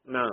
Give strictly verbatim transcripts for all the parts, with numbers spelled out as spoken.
Nah,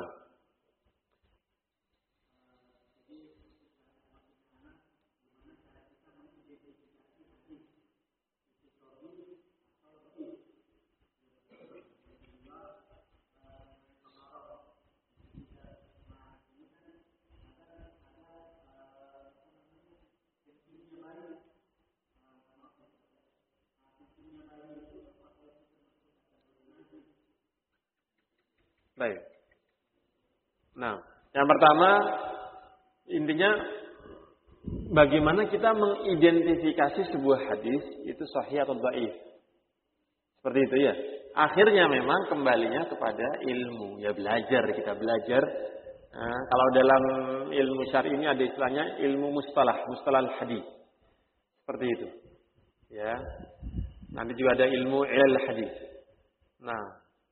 baik. Nah, yang pertama intinya bagaimana kita mengidentifikasi sebuah hadis itu sahih atau dhaif. Seperti itu ya. Akhirnya memang kembalinya kepada ilmu. Ya belajar, kita belajar. Nah, kalau dalam ilmu syar'i ini ada istilahnya ilmu mustalah, mustalah hadis. Seperti itu. Ya. Nanti juga ada ilmu ilal hadis. Nah,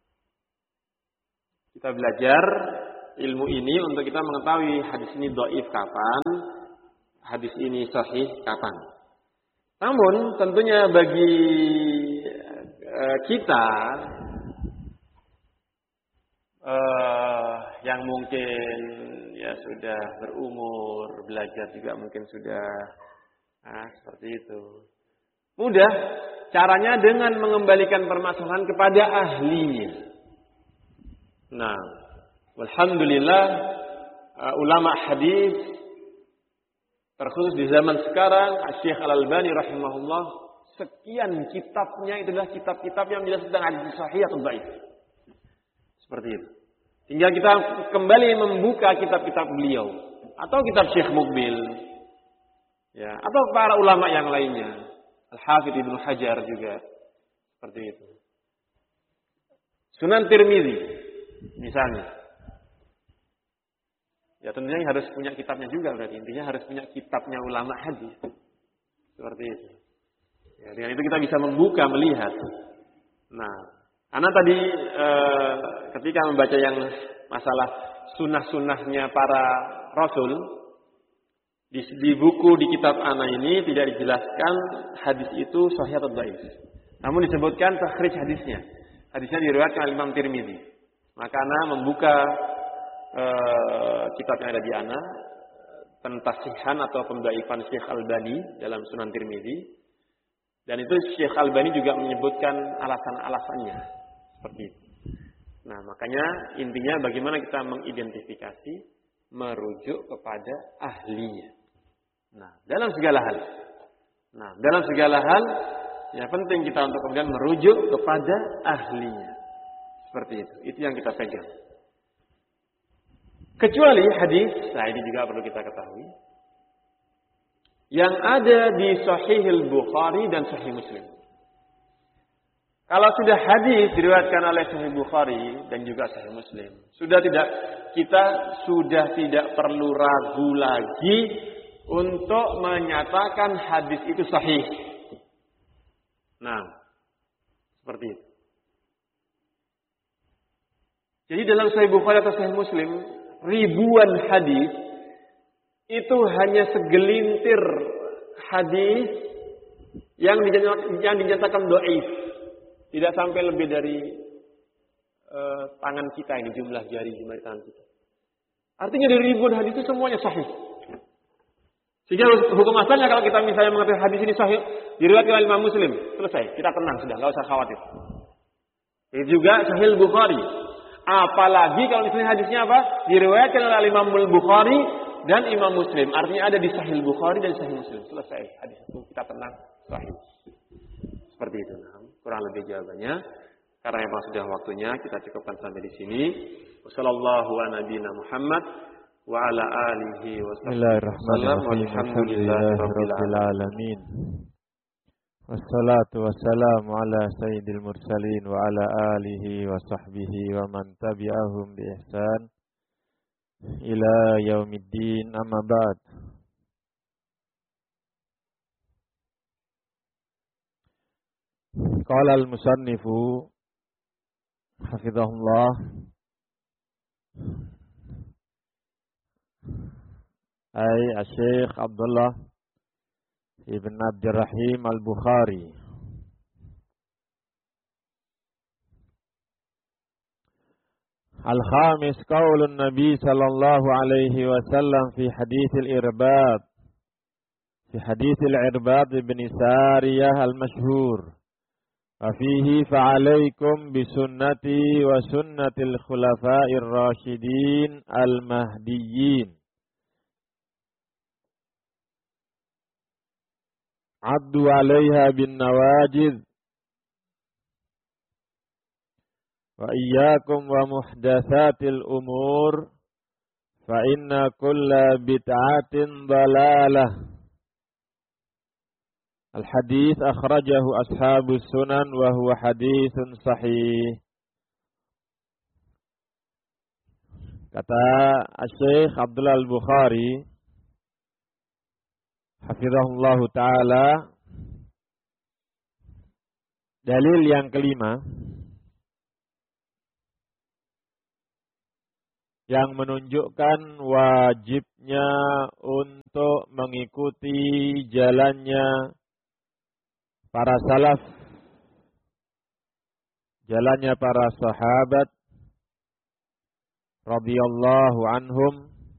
kita belajar ilmu ini untuk kita mengetahui hadis ini dhaif kapan, hadis ini sahih kapan. Namun tentunya bagi uh, kita uh, yang mungkin ya sudah berumur, belajar juga mungkin sudah nah, seperti itu. Mudah caranya dengan mengembalikan permasalahan kepada ahlinya. Nah, alhamdulillah uh, ulama hadis terkhusus di zaman sekarang, Syekh Al-Albani rahimahullah, sekian kitabnya itu adalah kitab-kitab yang menjelaskan tentang hadis sahih atau dhaif. Seperti itu. Tinggal kita kembali membuka kitab-kitab beliau atau kitab Syekh Muqbil, ya, atau para ulama yang lainnya, Al-Hafidz Ibnu Hajar juga seperti itu. Sunan Tirmidzi misalnya. Ya tentunya harus punya kitabnya juga berarti. Intinya harus punya kitabnya ulama hadis. Seperti itu. Ya, dengan itu kita bisa membuka, melihat. Nah, karena tadi e, ketika membaca yang masalah sunnah-sunnahnya para rasul, di, di buku di kitab ana ini tidak dijelaskan hadis itu sahih atau dhaif. Namun disebutkan takhrij hadisnya. Hadisnya diriwayatkan oleh Imam Tirmidzi. Maka ana membuka Uh, kitab yang ada di ana pentasihan atau pendhaifan Syekh Albani dalam Sunan Tirmidzi, dan itu Syekh Albani juga menyebutkan alasan-alasannya seperti itu. Nah, makanya intinya bagaimana kita mengidentifikasi, merujuk kepada ahlinya. Nah, dalam segala hal. Nah, dalam segala hal ya penting kita untuk kemudian merujuk kepada ahlinya. Seperti itu. Itu yang kita pegang. Kecuali hadis, nah ini juga perlu kita ketahui, yang ada di Sahih Bukhari dan Sahih Muslim. Kalau sudah hadis diriwayatkan oleh Sahih Bukhari dan juga Sahih Muslim, sudah tidak kita sudah tidak perlu ragu lagi untuk menyatakan hadis itu sahih. Nah, seperti itu. Jadi dalam Sahih Bukhari atau Sahih Muslim ribuan hadis itu hanya segelintir hadis yang yang dinyatakan dhaif, tidak sampai lebih dari uh, tangan kita ini, jumlah jari jari tangan kita. Artinya dari ribuan hadis itu semuanya sahih. Sehingga hukum asalnya kalau kita misalnya mengatakan hadis ini sahih diriwayatkan oleh Imam Muslim, selesai, kita tenang sudah, nggak usah khawatir. Itu juga Sahih Bukhari. Apalagi kalau misalnya hadisnya apa? Diriwayatkan oleh Imam Bukhari dan Imam Muslim. Artinya ada di Sahih Bukhari dan Sahih Muslim. Selesai. Hadis itu kita tenang. Sahih. Seperti itu. Nah, kurang lebih jawabannya. Karena memang sudah waktunya, kita cukupkan sampai di sini. Wassallallahu ala nabiyina Muhammad wa ala alihi wa Bismillahirrahmanirrahim. Alhamdulillahirabbil alamin. Wassalatu wassalamu ala sayyidil mursalin wa ala alihi wa sahbihi wa man tabi'ahum bi ihsan ila yaumiddin, amma ba'd. Qala al-musannifu hafizahullah ay Syekh Abdullah Ibn Abdurrahim Al-Bukhari Al-khamis qaulun Nabi sallallahu alaihi wasallam fi haditsil Irbad. Fi haditsil Irbad bin Sariyah al-masyhur. Wa fihi fa'alaikum bisunnati wa sunnatil khulafa'ir rasyidin al-mahdiyyin. Addu 'alaiha bin nawajid. Wa iyyakum wa muhdatsatil umur fa inna kulla bid'atin dhalalah. Al-hadits akhrajahu ashabus sunan wa huwa haditsun sahih. Kata Syekh Abdullah Al-Bukhari hafizahullahu taala, dalil yang kelima yang menunjukkan wajibnya untuk mengikuti jalannya para salaf, jalannya para sahabat radhiyallahu anhum,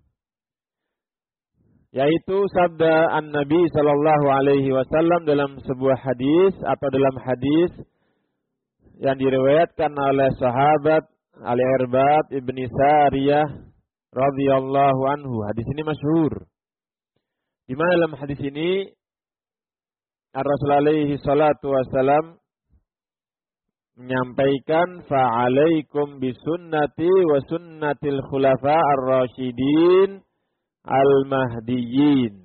yaitu sabda An-Nabi sallallahu alaihi wasallam dalam sebuah hadis atau dalam hadis yang diriwayatkan oleh sahabat Al-Irbad ibni Sariyah radhiyallahu anhu. Hadis ini masyhur. Di mana dalam hadis ini Ar-Rasul alaihi salatu wassalam menyampaikan fa'alaikum bisunnati wa sunnatil khulafa ar-rasyidin al-mahdiyyin.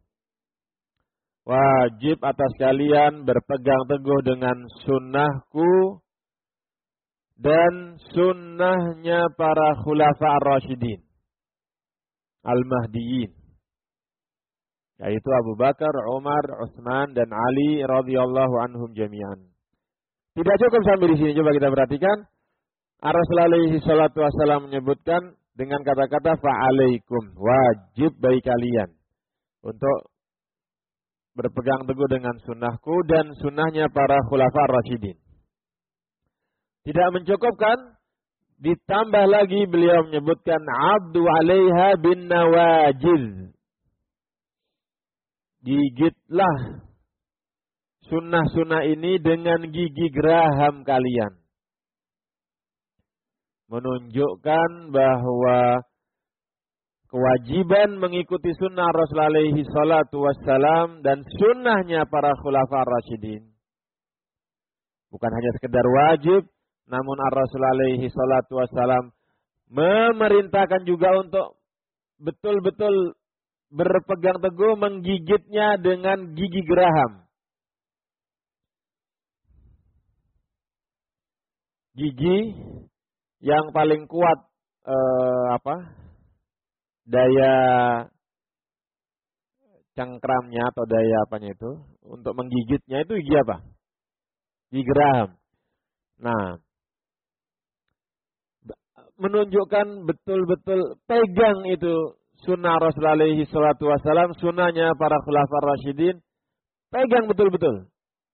Wajib atas kalian berpegang teguh dengan sunnahku dan sunnahnya para khulafa ar-rasyidin al-mahdiyyin, yaitu Abu Bakar, Umar, Utsman dan Ali radhiyallahu anhum jami'an. Tidak cukup sampai di sini, coba kita perhatikan. Ar-Rasul alaihi salatu wasallam menyebutkan dengan kata-kata fa'alaikum, wajib bagi kalian untuk berpegang teguh dengan sunnahku dan sunnahnya para khulafa ar-rasyidin. Tidak mencukupkan, ditambah lagi beliau menyebutkan abdu 'alaiha bin nawajid. Gigitlah sunnah-sunnah ini dengan gigi geraham kalian. Menunjukkan bahwa kewajiban mengikuti sunnah Rasul alaihi salatu wassalam dan sunnahnya para khulafa ar-rasyidin bukan hanya sekedar wajib, namun Ar-Rasul alaihi salatu wassalam memerintahkan juga untuk betul-betul berpegang teguh menggigitnya dengan gigi geraham. Gigi yang paling kuat eh, apa? Daya cengkramnya atau daya apanya itu untuk menggigitnya itu gigi apa? Gigi geraham. Nah, menunjukkan betul-betul pegang itu sunnah Rasul alaihi salatu wassalam, sunnahnya para khulafa rasyidin, pegang betul-betul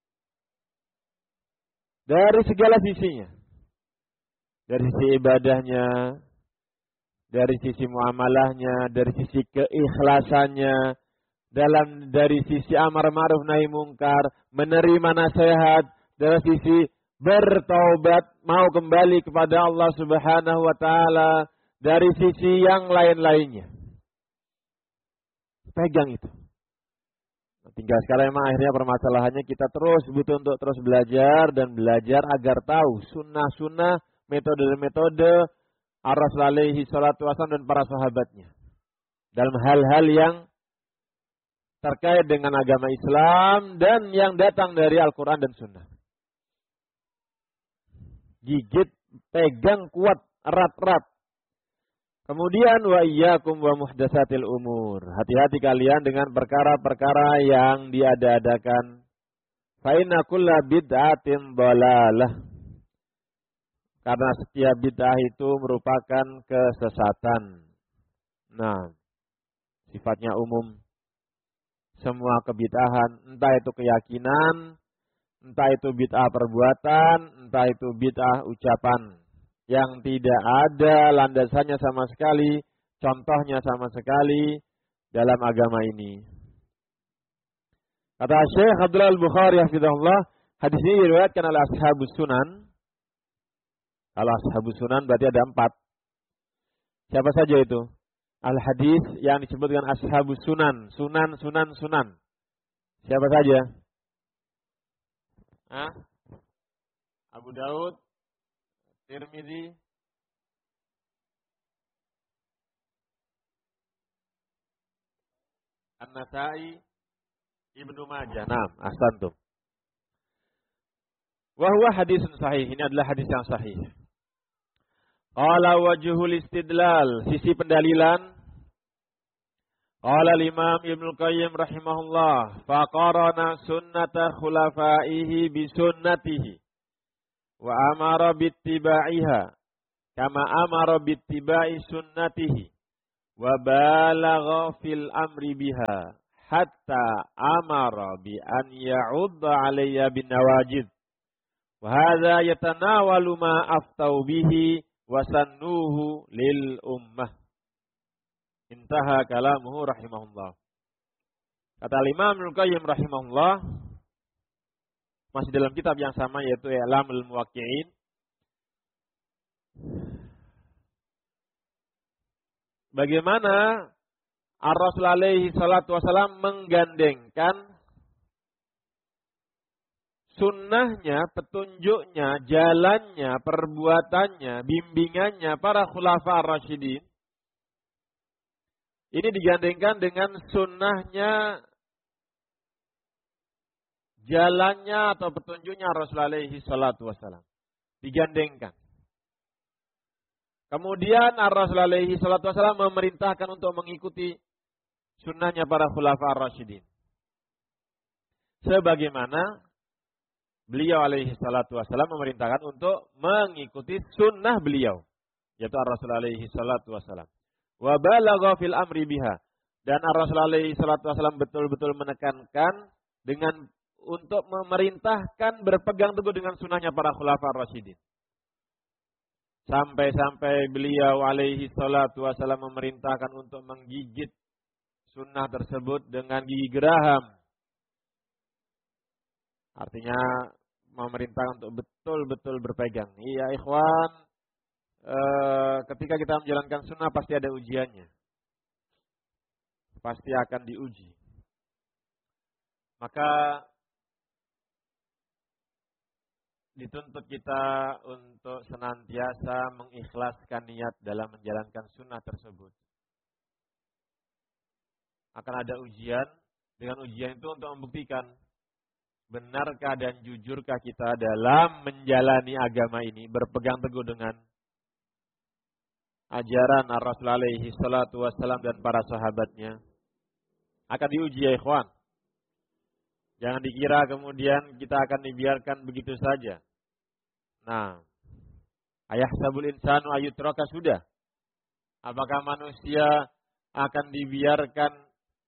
dari segala sisinya, dari sisi ibadahnya, dari sisi muamalahnya, dari sisi keikhlasannya, dalam dari sisi amar ma'ruf nahi mungkar, menerima nasihat, dari sisi bertaubat, mau kembali kepada Allah Subhanahu wa taala, dari sisi yang lain-lainnya. Pegang itu. Tinggal sekarang memang akhirnya permasalahannya kita terus butuh untuk terus belajar dan belajar agar tahu sunnah-sunnah, metode-metode Ar-Rasul alaihi salatu wassalam dan para sahabatnya dalam hal-hal yang terkait dengan agama Islam dan yang datang dari Al-Quran dan Sunnah. Gigit, pegang kuat, erat-erat. Kemudian wa iyyakum wa muhdatsatil umur. Hati-hati kalian dengan perkara-perkara yang diada-adakan. Fa inna kulla bid'atin dhalalah. Karena setiap bid'ah itu merupakan kesesatan. Nah, sifatnya umum. Semua kebid'ahan, entah itu keyakinan, entah itu bid'ah perbuatan, entah itu bid'ah ucapan. yang tidak ada landasannya sama sekali, contohnya sama sekali dalam agama ini. Kata Syekh Abdullah Al-Bukhari hafizahullah, hadis ini diriwayatkan oleh Ashabus Sunan. Kalau Ashabus Sunan berarti ada empat. Siapa saja itu? Al-hadis yang disebut dengan Ashabus Sunan, Sunan, Sunan, Sunan. Siapa saja? Hah? Abu Daud, Tirmidzi, An-Nasa'i, Ibnu Majah. Naam, ahsantum. Wa huwa hadisun sahih. Ini adalah hadis yang sahih. Qala wajhul istidlal, sisi pendalilan. Qala al-Imam Ibnu Qayyim rahimahullah, faqarana sunnata khulafaihi bi sunnatihi wa amara bittiba'iha kama amara bittiba'i sunnatihi wa balagha fil amri biha hatta amara bi an ya'udda 'alayya bin nawajid wa hadza yatanawalu ma aftau bihi wa sannuhu lil ummah. Intaha kalamuhu rahimahullah. Kata Imam Ibnu Qayyim rahimahullah, masih dalam kitab yang sama yaitu I'lamul Muwaqqi'in. Bagaimana Ar-Rasul alaihi salatu wasalam menggandengkan sunnahnya, petunjuknya, jalannya, perbuatannya, bimbingannya para khulafa ar-rasyidin. Ini digandengkan dengan sunnahnya, jalannya atau petunjuknya Rasulullah alaihi salatu wassalam. Digandengkan. Kemudian Rasulullah alaihi salatu wassalam memerintahkan untuk mengikuti sunnahnya para khulafa ar-rasyidin. Sebagaimana beliau alaihi salatu wassalam memerintahkan untuk mengikuti sunnah beliau. Yaitu Rasulullah alaihi salatu wassalam. Wa balagha fil amri biha, dan Rasulullah alaihi salatu wasallam betul-betul menekankan dengan untuk memerintahkan berpegang teguh dengan sunnahnya para khulafa ar-rasyidin. Sampai-sampai beliau alaihi salatu wasallam memerintahkan untuk menggigit sunnah tersebut dengan gigi geraham. Artinya memerintahkan untuk betul-betul berpegang. Iya ikhwan, E, ketika kita menjalankan sunnah pasti ada ujiannya. Pasti akan diuji. Maka dituntut kita untuk senantiasa mengikhlaskan niat dalam menjalankan sunnah tersebut. Akan ada ujian. Dengan ujian itu untuk membuktikan benarkah dan jujurkah kita dalam menjalani agama ini, berpegang teguh dengan ajaran Ar-Rasul alaihi salatu wassalam dan para sahabatnya. Akan diuji ya ikhwan. Jangan dikira kemudian kita akan dibiarkan begitu saja. Nah, ayahsabul insanu ayyutraka, sudah. Apakah manusia akan dibiarkan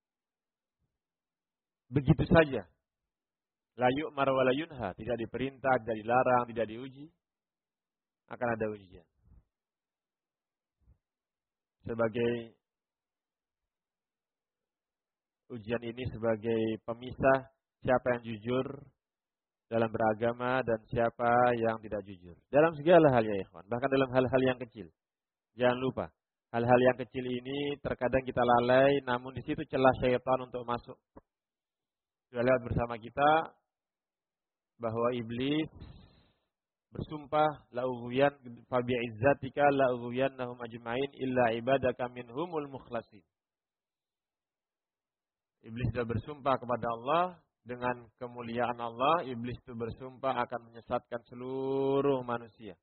begitu saja? La yu'mar wa la yunha, tidak diperintah, tidak dilarang, tidak diuji. Akan ada ujian. Sebagai ujian ini sebagai pemisah siapa yang jujur dalam beragama dan siapa yang tidak jujur. Dalam segala hal ya ikhwan, bahkan dalam hal-hal yang kecil. Jangan lupa, hal-hal yang kecil ini terkadang kita lalai, namun di situ celah syaitan untuk masuk. Sudah lewat bersama kita bahwa iblis bersumpah, la'ughwiyan fa bi'izzatika la'ughwiyannahum ajma'in illa ibadaka minhumul mukhlasin. Iblis sudah bersumpah kepada Allah, dengan kemuliaan Allah, iblis itu bersumpah akan menyesatkan seluruh manusia.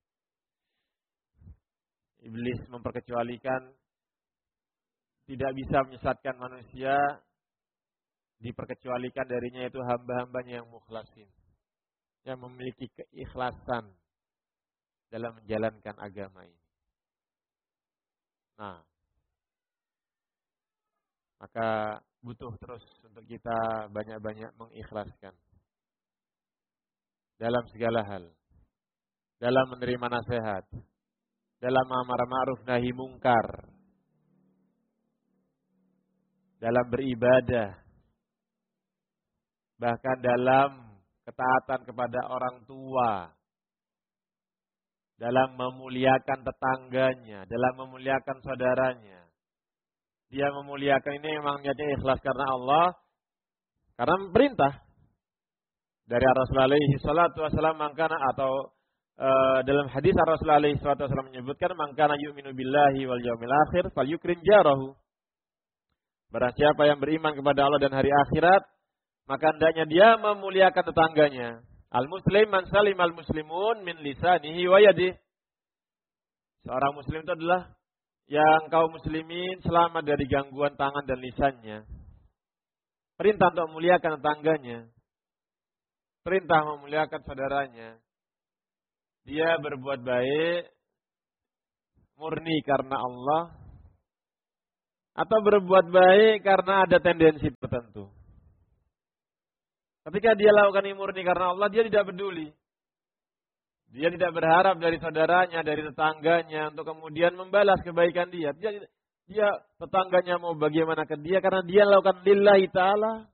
Iblis memperkecualikan, tidak bisa menyesatkan manusia, diperkecualikan darinya itu hamba-hambanya yang mukhlasin, yang memiliki keikhlasan dalam menjalankan agama ini. Nah, maka butuh terus untuk kita banyak-banyak mengikhlaskan dalam segala hal. Dalam menerima nasihat, dalam amar ma'ruf nahi mungkar, dalam beribadah, bahkan dalam ketaatan kepada orang tua, dalam memuliakan tetangganya, dalam memuliakan saudaranya. Dia memuliakan ini memang niatnya ikhlas karena Allah, karena perintah dari Rasulullah alaihi salatu wasallam, mangkana atau uh, dalam hadis Rasulullah alaihi salatu wasallam menyebutkan, mangkana yu'minu billahi wal yaumil akhir falyukrim jarahu. Barang siapa yang beriman kepada Allah dan hari akhirat, maka hendaknya dia memuliakan tetangganya. Al-muslim man salim al-muslimun min lisanihi wa yadihi. Seorang muslim itu adalah yang kaum muslimin selamat dari gangguan tangan dan lisannya. Perintah untuk memuliakan tetangganya. Perintah memuliakan saudaranya. Dia berbuat baik murni karena Allah, atau berbuat baik karena ada tendensi tertentu. Ketika dia lakukan ini murni karena Allah, dia tidak peduli. Dia tidak berharap dari saudaranya, dari tetangganya untuk kemudian membalas kebaikan dia. Dia, dia tetangganya mau bagaimana ke dia karena dia lakukan lillahi ta'ala.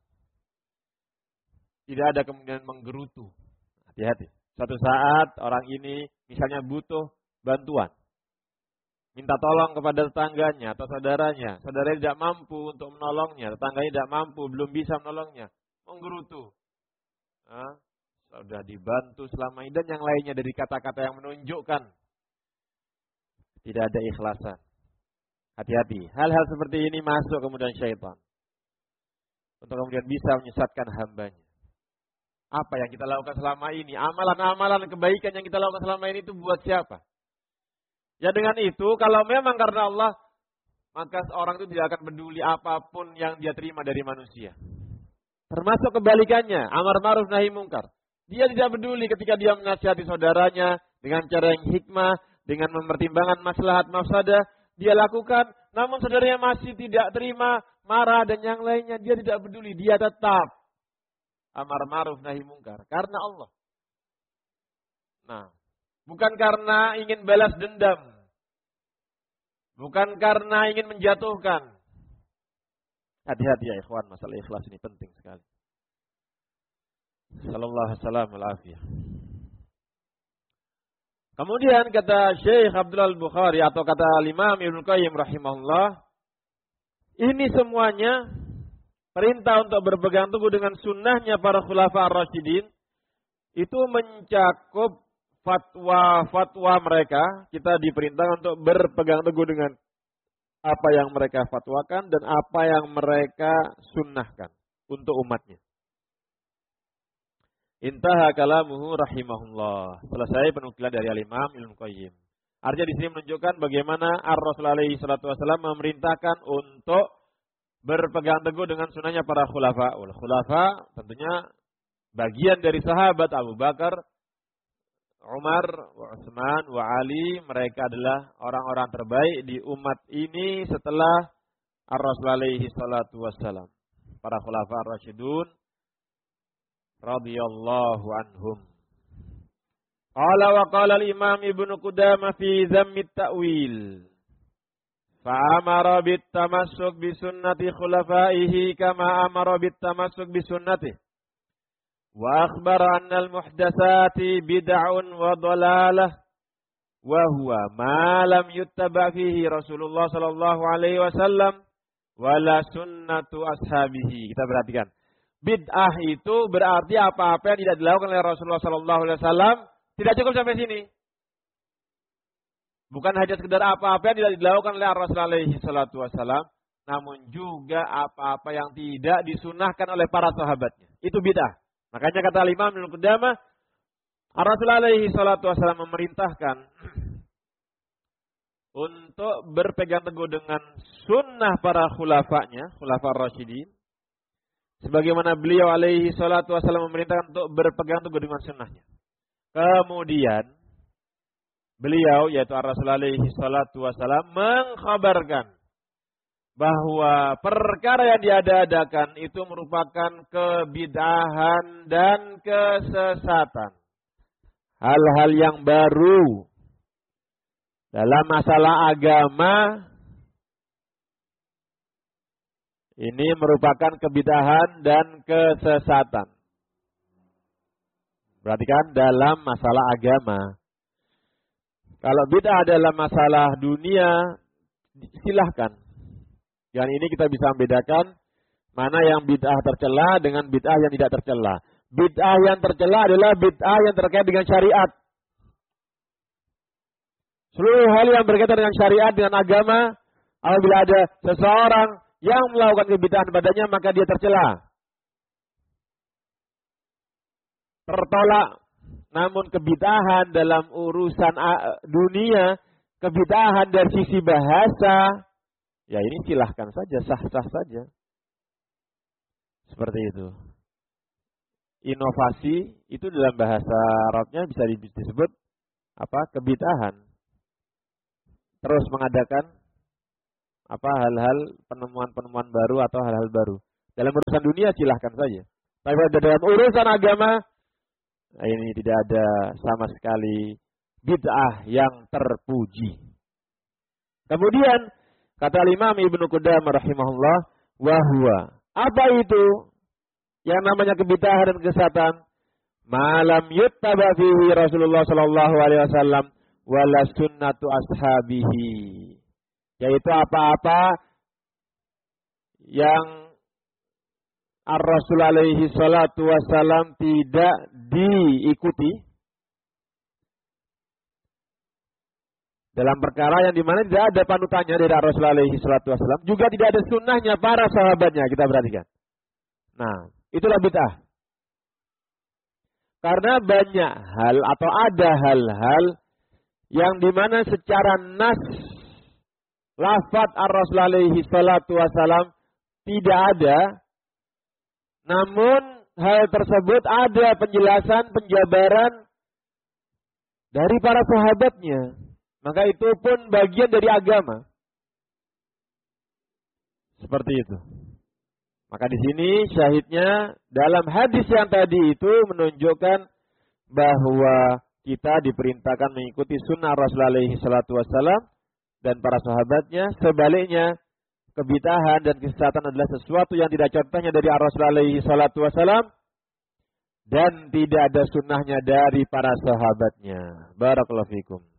Tidak ada kemudian menggerutu. Hati-hati. Suatu saat orang ini misalnya butuh bantuan. Minta tolong kepada tetangganya atau saudaranya. Saudaranya tidak mampu untuk menolongnya. Tetangganya tidak mampu, belum bisa menolongnya. Menggerutu. Nah, sudah dibantu selama ini dan yang lainnya dari kata-kata yang menunjukkan tidak ada ikhlasan. Hati-hati. Hal-hal seperti ini masuk kemudian syaitan. Untuk kemudian bisa menyesatkan hambanya. Apa yang kita lakukan selama ini? Amalan-amalan kebaikan yang kita lakukan selama ini itu buat siapa? Ya dengan itu, kalau memang karena Allah, maka orang itu tidak akan peduli apapun yang dia terima dari manusia. Termasuk kebalikannya, amar ma'ruf nahi mungkar. Dia tidak peduli ketika dia menasihati saudaranya dengan cara yang hikmah, dengan mempertimbangkan maslahat mafsadah, dia lakukan. Namun saudaranya masih tidak terima, marah dan yang lainnya, dia tidak peduli. Dia tetap amar ma'ruf nahi mungkar karena Allah. Nah, bukan karena ingin balas dendam, bukan karena ingin menjatuhkan. Hati-hati ya ikhwan, masalah ikhlas ini penting sekali. Sallallahu alaihi wasallam al-afiyah. Kemudian kata Syekh Abdul Al-Bukhari atau kata Imam Ibnu Qayyim rahimahullah, ini semuanya perintah untuk berpegang teguh dengan sunnahnya para khulafa ar-rasyidin itu mencakup fatwa-fatwa mereka. Kita diperintah untuk berpegang teguh dengan apa yang mereka fatwakan dan apa yang mereka sunnahkan untuk umatnya. Intaha kalamuhu rahimahullah. Selesai penukilan dari Al-Imam Ibnu Qayyim. Artinya di sini menunjukkan bagaimana Ar-Rasul alaihi salatu wasallam memerintahkan untuk berpegang teguh dengan sunnahnya para khulafa. Khulafa tentunya bagian dari sahabat Abu Bakar, Umar, Utsman, wa Ali. Mereka adalah orang-orang terbaik di umat ini setelah Ar-Rasul alaihi salatu wassalam. Para khulafa ar-rasyidun radhiyallahu anhum. Qala wa qala al-Imam Ibnu Qudamah fi Dhammi at-Ta'wil. Fa'amara bit-tamassuk bi sunnati khulafaihi kama amara bit-tamassuk bi sunnatihi. Wa akhbara anna al-muhdatsati bid'un wa dhalalah wa huwa ma lam yuttaba fihi Rasulullah sallallahu alaihi wasallam wala sunnatu ashabihi. Kita perhatikan. Bid'ah itu berarti apa-apa yang tidak dilakukan oleh Rasulullah sallallahu alaihi wasallam. Tidak cukup sampai sini. Bukan hanya sekedar apa-apa yang tidak dilakukan oleh Rasulullah alaihi salatu wasallam, namun juga apa-apa yang tidak disunahkan oleh para sahabatnya. Itu bid'ah. Makanya kata Imam Ibnu Qudamah, Rasulullah alaihi salatu wasallam memerintahkan untuk berpegang teguh dengan sunnah para khulafanya, khulafa ar-rasyidin. Sebagaimana beliau alaihi salatu wasallam memerintahkan untuk berpegang teguh dengan sunnahnya. Kemudian beliau yaitu Rasulullah alaihi salatu wasallam mengkhabarkan bahwa perkara yang diada-adakan itu merupakan kebid'ahan dan kesesatan. Hal-hal yang baru Dalam masalah agama, ini merupakan kebid'ahan dan kesesatan. Perhatikan, dalam masalah agama. Kalau bid'ah dalam masalah dunia, silahkan. Dan ini kita bisa membedakan mana yang bid'ah tercela dengan bid'ah yang tidak tercela. Bid'ah yang tercela adalah bid'ah yang terkait dengan syariat. Seluruh hal yang berkaitan dengan syariat, dengan agama, apabila ada seseorang yang melakukan kebid'ahan padanya, maka dia tercela. Tertolak. Namun kebid'ahan dalam urusan dunia, kebid'ahan dari sisi bahasa, ya ini silahkan saja, sah-sah saja. Seperti itu. Inovasi itu dalam bahasa Arabnya bisa disebut apa? Kebid'ahan. Terus mengadakan apa hal-hal penemuan-penemuan baru atau hal-hal baru. Dalam urusan dunia silahkan saja. Tapi dalam urusan agama, ini tidak ada sama sekali bid'ah yang terpuji. Kemudian kata Imam Ibnu Qudamah rahimahullah, wahwa, apa itu yang namanya kebid'ahan dan kesesatan? Malam yuttaba fihi Rasulullah sallallahu alaihi wasallam wala sunnatu ashabihi. Yaitu apa-apa yang Ar-Rasul alaihi salatu wassalam tidak diikuti dalam perkara yang dimana tidak ada panutannya dari Ar-Rasul alaihi salatu wassalam, juga tidak ada sunnahnya para sahabatnya. Kita perhatikan. Nah, itulah bid'ah. Karena banyak hal atau ada hal-hal yang dimana secara nas lafaz Ar-Rasul alaihi salatu wassalam tidak ada, namun hal tersebut ada penjelasan, penjabaran dari para sahabatnya. Maka itu pun bagian dari agama. Seperti itu. Maka di sini syahidnya dalam hadis yang tadi itu menunjukkan bahwa kita diperintahkan mengikuti sunnah Rasulullah alaihi salatu wassalam dan para sahabatnya. Sebaliknya, kebid'ahan dan kesesatan adalah sesuatu yang tidak contohnya dari Rasulullah alaihi salatu wassalam dan tidak ada sunnahnya dari para sahabatnya. Barakallahu fikum.